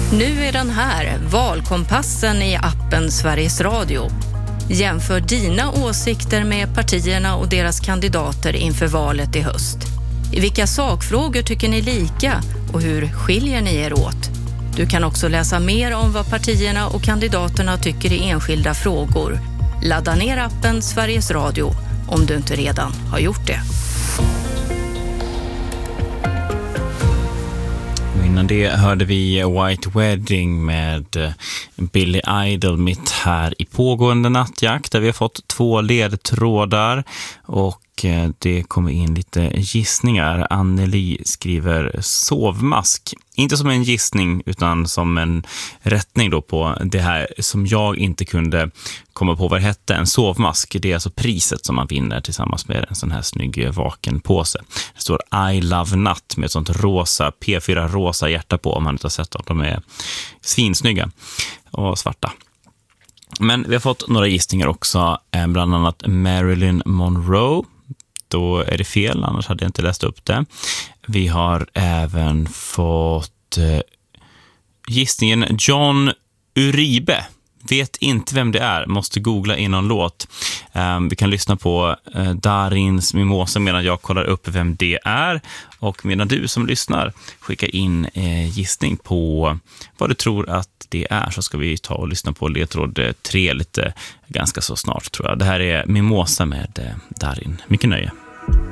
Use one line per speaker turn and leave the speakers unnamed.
Nu är den här, valkompassen i appen Sveriges Radio. Jämför dina åsikter med partierna och deras kandidater inför valet i höst. I vilka sakfrågor tycker ni lika och hur skiljer ni er åt? Du kan också läsa mer om vad partierna och kandidaterna tycker i enskilda frågor. Ladda ner appen Sveriges Radio om du inte redan har gjort det.
Innan det hörde vi White Wedding med Billy Idol mitt här i pågående nattjakt, där vi har fått 2 ledtrådar och det kommer in lite gissningar. Anneli skriver sovmask. Inte som en gissning utan som en rättning då på det här som jag inte kunde komma på vad det hette. En sovmask, det är alltså priset som man vinner tillsammans med en sån här snygg vakenpåse. Det står I love natt med ett sånt rosa, P4 rosa hjärta på, om man inte har sett dem. De är svinsnygga och svarta. Men vi har fått några gissningar också, bland annat Marilyn Monroe. Då är det fel, annars hade jag inte läst upp det. Vi har även fått gissningen John Uribe. Vet inte vem det är, måste googla in någon låt. Vi kan lyssna på Darins Mimosa medan jag kollar upp vem det är. Och medan du som lyssnar skickar in gissning på vad du tror att det är, så ska vi ta och lyssna på ledtråd 3 lite ganska så snart, tror jag. Det här är Mimosa med Darin. Mycket nöje.